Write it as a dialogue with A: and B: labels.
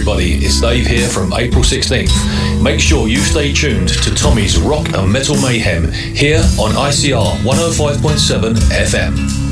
A: everybody, it's Dave here from April 16th. Make sure you stay tuned to Tommy's Rock and Metal Mayhem here on ICR 105.7 FM.